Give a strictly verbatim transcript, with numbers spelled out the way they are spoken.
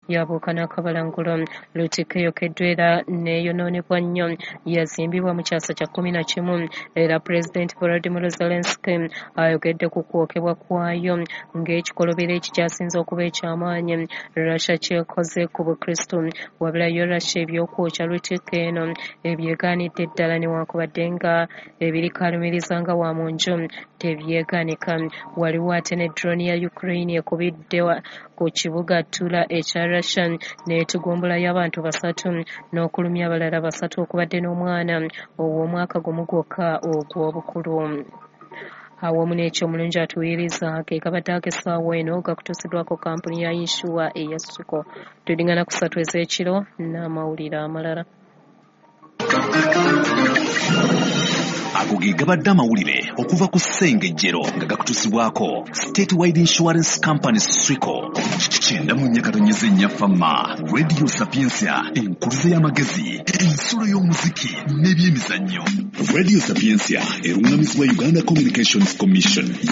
yabuuka n'akabalangulo. Lutiko eyokeddwa era neeyonoonebwa nnyo yazimbibwa mu kyasa kya kumi na kimu era Pulezidenti Volodymyr Zelensky ayogedde ku kwokebwa kwayo ng'ekikolobero ekikyasinze okuba eky'amaanyi Russia kyekoze ku Bukristo, wabula yo Russia ebyokwokya Lutiko eno ebyegaanidde ddala newankubadde nga ebirikalumiriza nga wa mu nju tebyeganika. Waliwo ate ne drone ya Ukraine ekubidde ku kibuga Tula ekya Russia n'etugumbulayo abantu basatu n'okulumya abalala basatu okubadde n'omwana ow'omwaka gumu gwokka ogw'obukulu. Awamu n'ekyo omulungi atuwiriza ke kabadde ak'essaawa eno gakutuusiddwako kampuni ya Insure eya Siko. Tudingana ku ssatu ez'ekiro n'amawulire amalala. Ago ge gabadde amawulire okuva ku ssengejjero nga gakutuusibwako State Wide Insurance Company Siko. Kyenda mu nnya katonyeza ennya fama Radio Sapiensia, enkuluze y'amagezi, ensulo y'omuziki n'ebyemizannyo. Radio Sapiensia erungamizibwa Uganda Communications Commission.